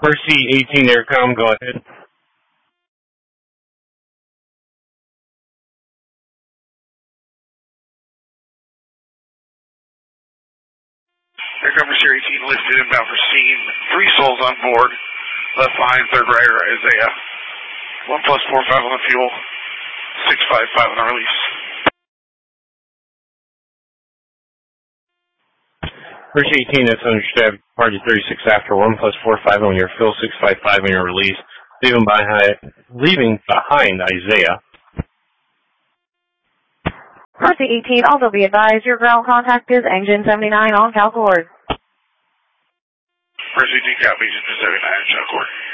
Mercy 18 Aircom, go ahead. Aircraft Mercy 18 listed inbound for scene. 3 souls on board. Left behind, third rider, Isaiah. 1+45 on the fuel. 655 on the release. Mercy 18, that's understaffed. Party 36 after 1+45 on your fuel, 655 on your release. Leaving behind Isaiah. Mercy 18, also be advised your ground contact is engine 79 on Calcord. Mercy 18, copy, engine 79 on Calcord.